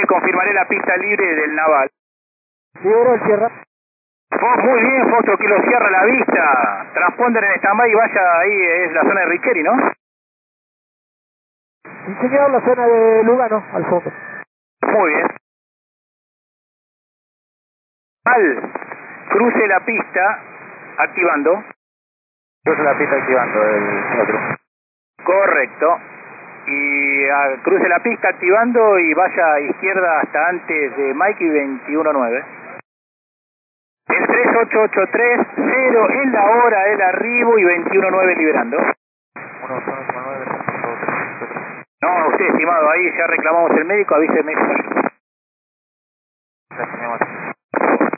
confirmaré la pista libre del Naval. Libero el Sierra. Muy bien, Foxtrot Kilo Sierra la vista. Transponder en stand-by y vaya ahí, es la zona de Richeri, ¿no? Sí, señor, la zona de Lugano, al fondo. Muy bien. Cruce la pista, activando. Cruce la pista activando el otro. Correcto. Y cruce la pista activando y vaya a izquierda hasta antes de Mikey 219. El 38830 en la hora del arribo y 219 liberando. 1,9. No, usted estimado, ahí ya reclamamos el médico, avíseme. Ya teníamos.